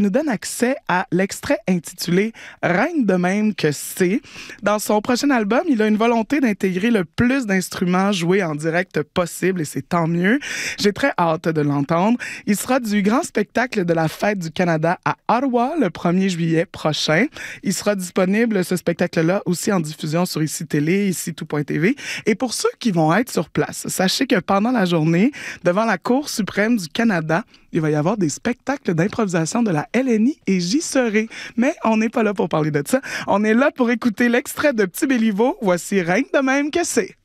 il nous donne accès à l'extrait intitulé « Reine de même que c'est ». Dans son prochain album, il a une volonté d'intégrer le plus d'instruments joués en direct possible et c'est tant mieux. J'ai très hâte de l'entendre. Il sera du grand spectacle de la Fête du Canada à Ottawa le 1er juillet prochain. Il sera disponible, ce spectacle-là, aussi en diffusion sur ICI Télé, ICI Tout.tv. Et pour ceux qui vont être sur place, sachez que pendant la journée, devant la Cour suprême du Canada, il va y avoir des spectacles d'improvisation de la LNI et j'y serai. Mais on n'est pas là pour parler de ça. On est là pour écouter l'extrait de Petit Béliveau. Voici Reine de même que c'est.